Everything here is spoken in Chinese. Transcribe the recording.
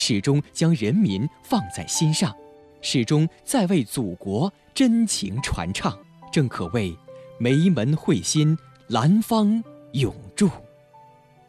始终将人民放在心上，始终在为祖国真情传唱，正可谓梅门会心，兰芳永驻。